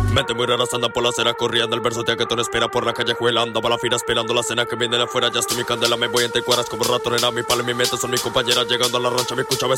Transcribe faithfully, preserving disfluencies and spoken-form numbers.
Mente muy raras andan por la acera corriendo. El verso te que tú no espera por la calle juelando. Va la fila esperando la cena que viene de afuera. Ya estoy mi candela, me voy entre cuadras como ratonera. Mi palo y mi mente son mis compañeras. Llegando a la rancha, mi escucha